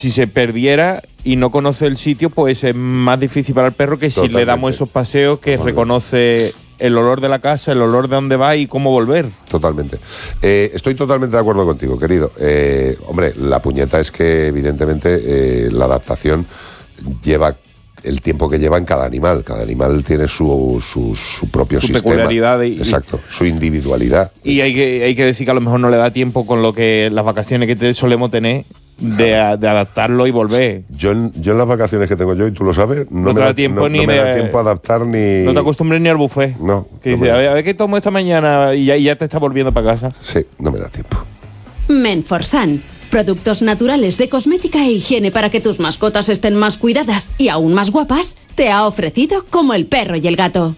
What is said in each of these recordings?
si se perdiera y no conoce el sitio, pues es más difícil para el perro que si le damos esos paseos que reconoce el olor de la casa, el olor de dónde va y cómo volver. Totalmente. Estoy totalmente de acuerdo contigo, querido. Hombre, la puñeta es que evidentemente la adaptación lleva el tiempo que lleva en cada animal. Cada animal tiene su propio sistema. Su peculiaridad. Exacto, su individualidad. Y hay que decir que a lo mejor no le da tiempo con lo que las vacaciones que solemos tener de adaptarlo y volver. Yo en las vacaciones que tengo yo, y tú lo sabes, no me da tiempo a adaptar ni... No te acostumbres ni al buffet. No. Que dice, a ver qué tomo esta mañana y ya te estás volviendo para casa. Sí, no me da tiempo. Menforsan. Productos naturales de cosmética e higiene para que tus mascotas estén más cuidadas y aún más guapas, te ha ofrecido Como el perro y el gato.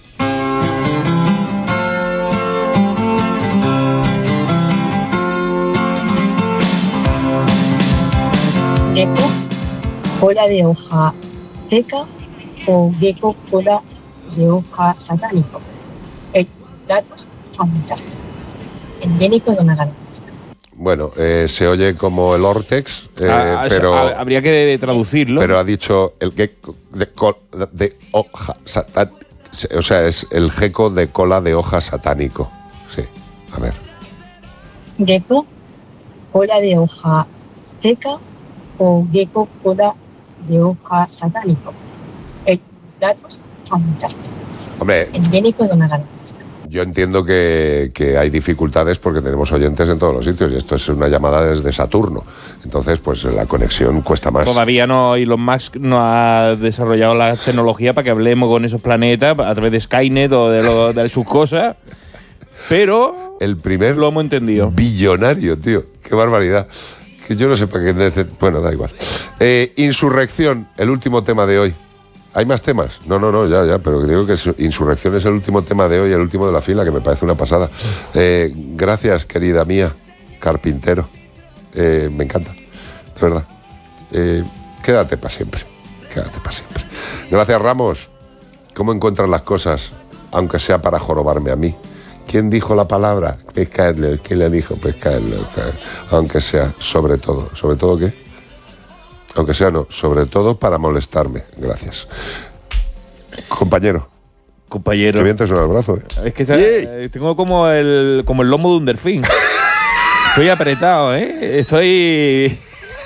Gecko, cola de hoja seca o gecko, cola de hoja satánico. El gato es fantástico, endémico de Madagascar. Bueno, se oye como el Ortex, pero... Habría que traducirlo. Pero ha dicho el gecko de hoja satánico. O sea, es el gecko de cola de hoja satánico. Sí, a ver. Gecko, cola de hoja seca o gecko, cola de hoja satánico. El gato es fantástico. Hombre, endémico de Madagascar. Yo entiendo que hay dificultades porque tenemos oyentes en todos los sitios y esto es una llamada desde Saturno. Entonces, pues la conexión cuesta más. Todavía no, Elon Musk no ha desarrollado la tecnología para que hablemos con esos planetas a través de Skynet o de sus cosas, pero el primer lo hemos entendido. Billonario, tío. Qué barbaridad. Que yo no sé para qué... Bueno, da igual. Insurrección, el último tema de hoy. ¿Hay más temas? No, ya, pero digo que Insurrección es el último tema de hoy, el último de la fila, que me parece una pasada. Gracias, querida mía, Carpintero. Me encanta, de verdad. Quédate para siempre, Gracias, Ramos. ¿Cómo encuentras las cosas, aunque sea para jorobarme a mí? ¿Quién dijo la palabra? Pescarle. ¿Quién le dijo pescarle? Aunque sea, sobre todo. ¿Sobre todo qué? Aunque sea no, sobre todo para molestarme. Gracias. Compañero. Qué bien te suena el brazo, Es que tengo como el lomo de un delfín. Estoy apretado, Estoy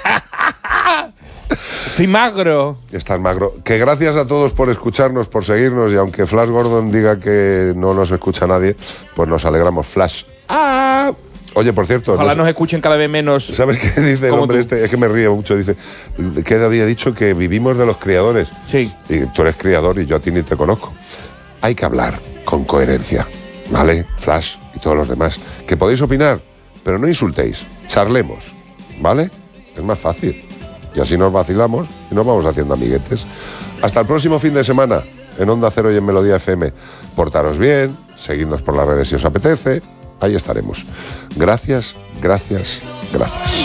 magro. Estás magro. Que gracias a todos por escucharnos, por seguirnos, y aunque Flash Gordon diga que no nos escucha nadie, pues nos alegramos. Flash. Oye, por cierto... Ojalá nos escuchen cada vez menos. ¿Sabes qué dice el hombre este? Es que me río mucho. Dice que había dicho que vivimos de los criadores. Sí. Y tú eres criador y yo a ti ni te conozco. Hay que hablar con coherencia, ¿vale? Flash y todos los demás. Que podéis opinar, pero no insultéis. Charlemos, ¿vale? Es más fácil. Y así nos vacilamos y nos vamos haciendo amiguetes. Hasta el próximo fin de semana en Onda Cero y en Melodía FM. Portaros bien, seguidnos por las redes si os apetece. Ahí estaremos. Gracias.